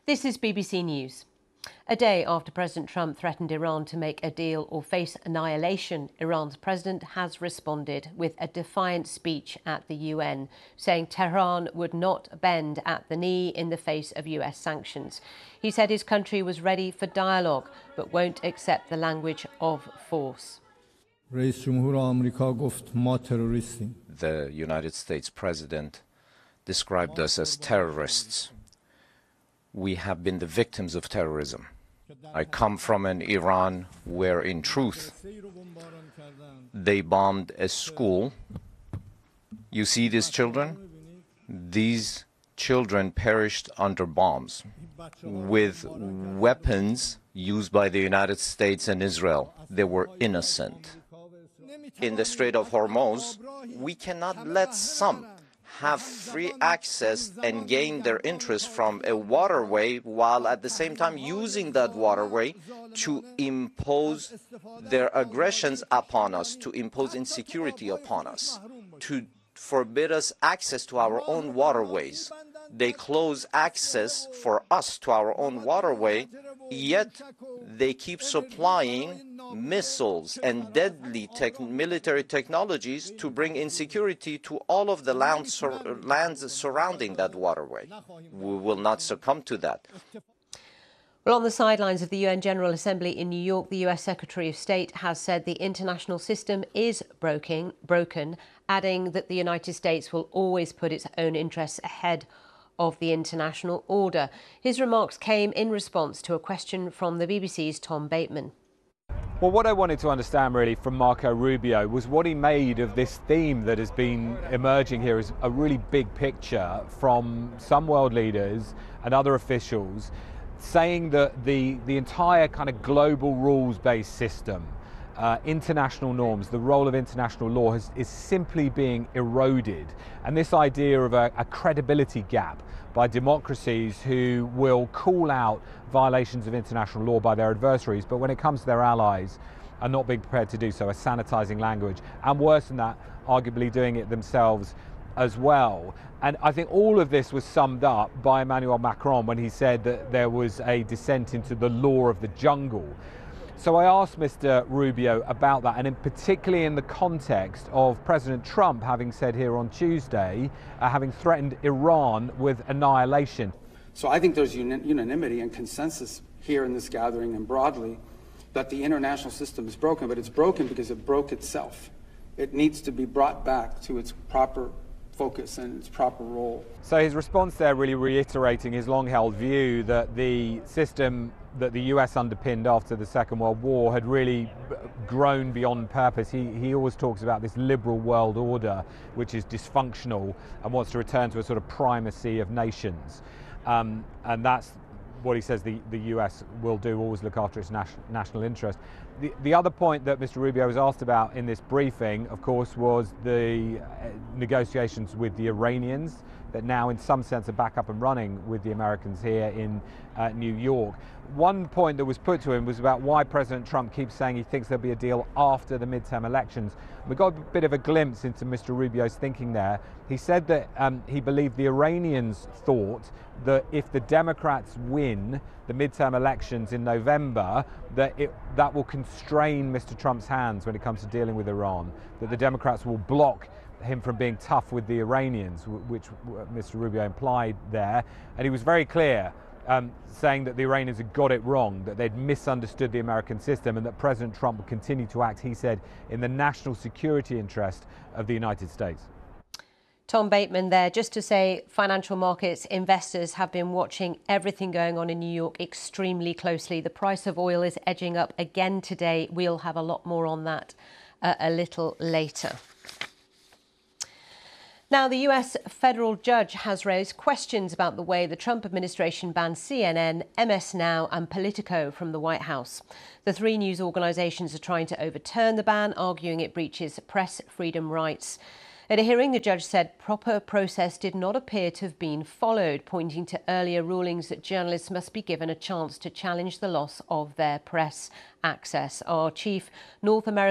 This is BBC News. A day after President Trump threatened Iran to make a deal or face annihilation, Iran's president has responded with a defiant speech at the UN, saying Tehran would not bend at the knee in the face of US sanctions. He said his country was ready for dialogue, but won't accept the language of force. The United States president described us as terrorists. We have been the victims of terrorism. I come from an Iran where, in truth, they bombed a school. You see these children? These children perished under bombs with weapons used by the United States and Israel. They were innocent. In the Strait of Hormuz, we cannot let some have free access and gain their interest from a waterway while at the same time using that waterway to impose their aggressions upon us, to impose insecurity upon us, to forbid us access to our own waterways. They close access for us to our own waterway, yet they keep supplying missiles and deadly military technologies to bring insecurity to all of the lands surrounding that waterway. We will not succumb to that. Well, on the sidelines of the UN General Assembly in New York, the US Secretary of State has said the international system is broken, adding that the United States will always put its own interests ahead of the international order. His remarks came in response to a question from the BBC's Tom Bateman. Well, what I wanted to understand really from Marco Rubio was what he made of this theme that has been emerging here as a really big picture from some world leaders and other officials saying that the entire kind of global rules-based system, international norms, the role of international law is simply being eroded. And this idea of a credibility gap by democracies who will call out violations of international law by their adversaries, but when it comes to their allies, are not being prepared to do so, are sanitizing language, and worse than that, arguably doing it themselves as well. And I think all of this was summed up by Emmanuel Macron when he said that there was a descent into the law of the jungle. So I asked Mr. Rubio about that, and particularly in the context of President Trump having said here on Tuesday, having threatened Iran with annihilation. So I think there's unanimity and consensus here in this gathering and broadly that the international system is broken, but it's broken because it broke itself. It needs to be brought back to its proper focus and its proper role. So his response there really reiterating his long-held view that the system that the US underpinned after the Second World War had really grown beyond purpose. He always talks about this liberal world order, which is dysfunctional and wants to return to a sort of primacy of nations. And that's what he says the US will do, always look after its national interest. The other point that Mr. Rubio was asked about in this briefing, of course, was the negotiations with the Iranians that now in some sense are back up and running with the Americans here in New York. One point that was put to him was about why President Trump keeps saying he thinks there'll be a deal after the midterm elections. We got a bit of a glimpse into Mr. Rubio's thinking there. He said that he believed the Iranians thought that if the Democrats win the midterm elections in November, that will constrain Mr. Trump's hands when it comes to dealing with Iran, that the Democrats will block him from being tough with the Iranians, which Mr. Rubio implied there. And he was very clear, saying that the Iranians had got it wrong, that they'd misunderstood the American system, and that President Trump would continue to act, he said, in the national security interest of the United States. Tom Bateman there, just to say financial markets investors have been watching everything going on in New York extremely closely. The price of oil is edging up again today. We'll have a lot more on that a little later. Now, the US federal judge has raised questions about the way the Trump administration banned CNN, MS Now and Politico from the White House. The three news organisations are trying to overturn the ban, arguing it breaches press freedom rights. At a hearing, the judge said proper process did not appear to have been followed, pointing to earlier rulings that journalists must be given a chance to challenge the loss of their press access. Our chief North American